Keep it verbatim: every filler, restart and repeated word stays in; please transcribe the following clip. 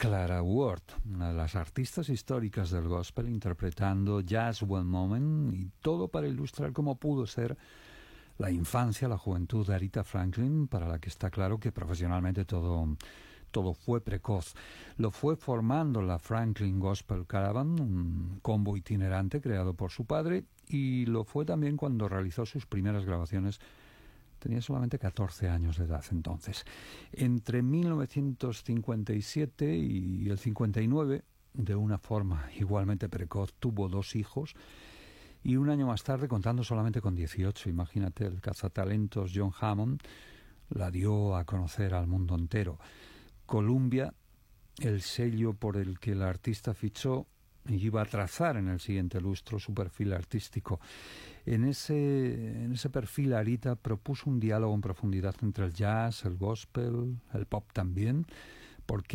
Clara Ward, una de las artistas históricas del gospel, interpretando Just One Moment, y todo para ilustrar cómo pudo ser la infancia, la juventud de Aretha Franklin, para la que está claro que profesionalmente todo, todo fue precoz. Lo fue formando la Franklin Gospel Caravan, un combo itinerante creado por su padre, y lo fue también cuando realizó sus primeras grabaciones. Tenía solamente catorce años de edad entonces. Entre mil novecientos cincuenta y siete y el cincuenta y nueve, de una forma igualmente precoz, tuvo dos hijos, y un año más tarde, contando solamente con dieciocho, imagínate, el cazatalentos John Hammond la dio a conocer al mundo entero. Columbia, el sello por el que el artista fichó, iba a trazar en el siguiente lustro su perfil artístico. En ese, en ese perfil, Aretha propuso un diálogo en profundidad entre el jazz, el gospel, el pop también, porque